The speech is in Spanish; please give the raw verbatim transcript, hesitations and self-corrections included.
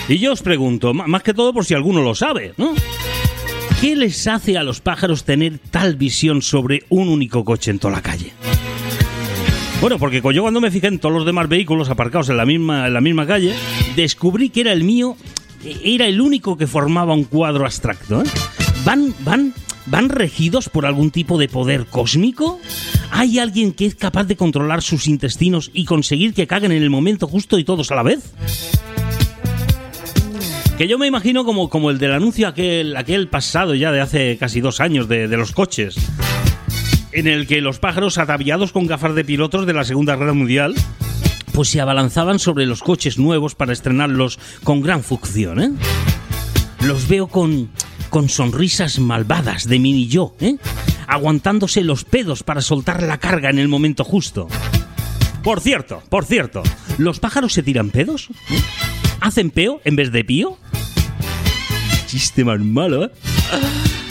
Y yo os pregunto, más que todo por si alguno lo sabe, ¿no? ¿Qué les hace a los pájaros tener tal visión sobre un único coche en toda la calle? Bueno, porque yo cuando me fijé en todos los demás vehículos aparcados en la misma, en la misma calle, descubrí que era el mío, era el único que formaba un cuadro abstracto, ¿eh? ¿Van, van, van regidos por algún tipo de poder cósmico? ¿Hay alguien que es capaz de controlar sus intestinos y conseguir que caguen en el momento justo y todos a la vez? Que yo me imagino como, como el del anuncio aquel, aquel pasado ya de hace casi dos años de, de los coches, en el que los pájaros ataviados con gafas de pilotos de la Segunda Guerra Mundial pues se abalanzaban sobre los coches nuevos para estrenarlos con gran función, ¿eh? Los veo con, con sonrisas malvadas de mini yo, ¿eh? Aguantándose los pedos para soltar la carga en el momento justo. Por cierto, por cierto, ¿los pájaros se tiran pedos? ¿Eh? ¿Hacen peo en vez de pío? Chiste más malo, ¿eh?